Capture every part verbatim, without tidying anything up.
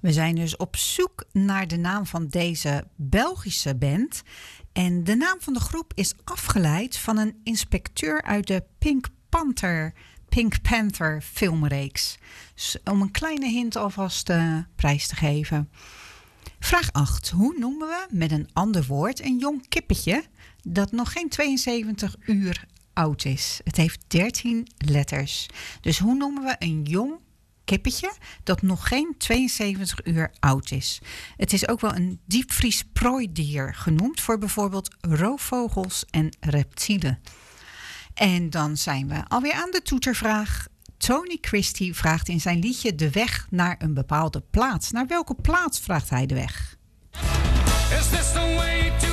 We zijn dus op zoek naar de naam van deze Belgische band. En de naam van de groep is afgeleid van een inspecteur uit de Pink Panther, Pink Panther filmreeks. Dus om een kleine hint alvast uh, prijs te geven. Vraag acht. Hoe noemen we met een ander woord een jong kippetje dat nog geen tweeënzeventig uur oud is? Het heeft dertien letters. Dus hoe noemen we een jong kippetje dat nog geen tweeënzeventig uur oud is? Het is ook wel een diepvries prooidier genoemd voor bijvoorbeeld roofvogels en reptielen. En dan zijn we alweer aan de toetervraag. Tony Christie vraagt in zijn liedje de weg naar een bepaalde plaats. Naar welke plaats vraagt hij de weg? Is this the way to...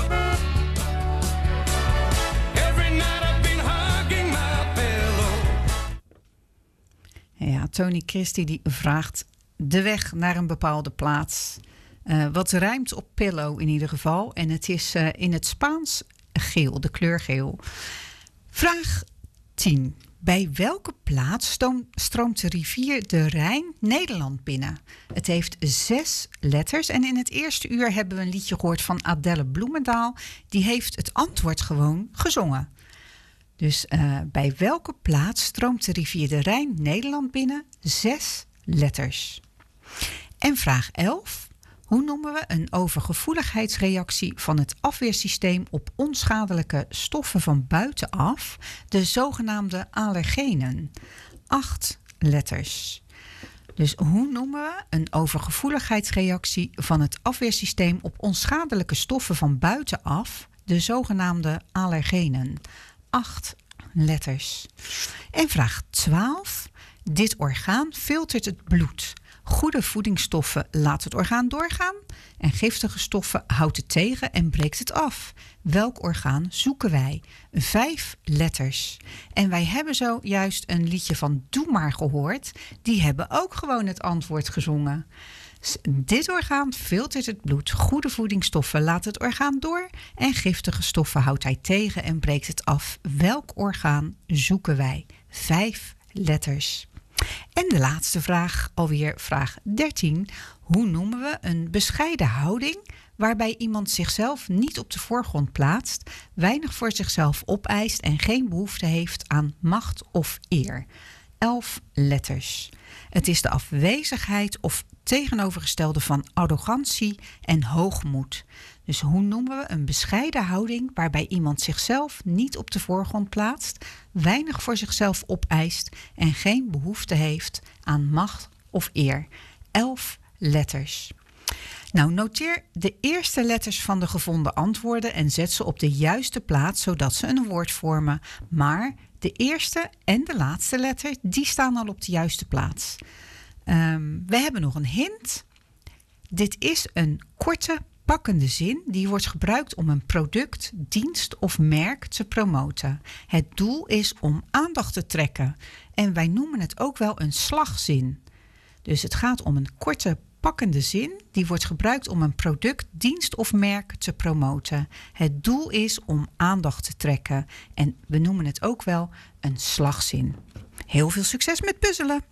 Every night I've been hugging my pillow. Ja, Tony Christie die vraagt de weg naar een bepaalde plaats. Uh, wat rijmt op pillow in ieder geval. En het is uh, in het Spaans geel, de kleur geel. Vraag tien. Bij welke plaats stoom, stroomt de rivier de Rijn Nederland binnen? Het heeft zes letters en in het eerste uur hebben we een liedje gehoord van Adelle Bloemendaal. Die heeft het antwoord gewoon gezongen. Dus uh, bij welke plaats stroomt de rivier de Rijn Nederland binnen? Zes letters. En vraag elf. Hoe noemen we een overgevoeligheidsreactie van het afweersysteem op onschadelijke stoffen van buitenaf, de zogenaamde allergenen? Acht letters. Dus hoe noemen we een overgevoeligheidsreactie van het afweersysteem op onschadelijke stoffen van buitenaf, de zogenaamde allergenen? Acht letters. En vraag twaalf. Dit orgaan filtert het bloed. Goede voedingsstoffen laat het orgaan doorgaan en giftige stoffen houdt het tegen en breekt het af. Welk orgaan zoeken wij? Vijf letters. En wij hebben zojuist een liedje van Doe Maar gehoord. Die hebben ook gewoon het antwoord gezongen. Dit orgaan filtert het bloed. Goede voedingsstoffen laat het orgaan door en giftige stoffen houdt hij tegen en breekt het af. Welk orgaan zoeken wij? Vijf letters. En de laatste vraag, alweer vraag dertien. Hoe noemen we een bescheiden houding waarbij iemand zichzelf niet op de voorgrond plaatst, weinig voor zichzelf opeist en geen behoefte heeft aan macht of eer? Elf letters. Het is de afwezigheid of tegenovergestelde van arrogantie en hoogmoed. Dus hoe noemen we een bescheiden houding waarbij iemand zichzelf niet op de voorgrond plaatst, weinig voor zichzelf opeist en geen behoefte heeft aan macht of eer? Elf letters. Nou, noteer de eerste letters van de gevonden antwoorden en zet ze op de juiste plaats zodat ze een woord vormen. Maar de eerste en de laatste letter, die staan al op de juiste plaats. Um, we hebben nog een hint. Dit is een korte, pakkende zin die wordt gebruikt om een product, dienst of merk te promoten. Het doel is om aandacht te trekken en wij noemen het ook wel een slagzin. Dus het gaat om een korte, pakkende zin die wordt gebruikt om een product, dienst of merk te promoten. Het doel is om aandacht te trekken en we noemen het ook wel een slagzin. Heel veel succes met puzzelen!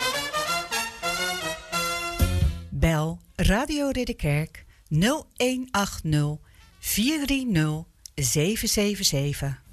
Bel Radio Ridderkerk nul een acht nul vier drie nul zeven zeven zeven.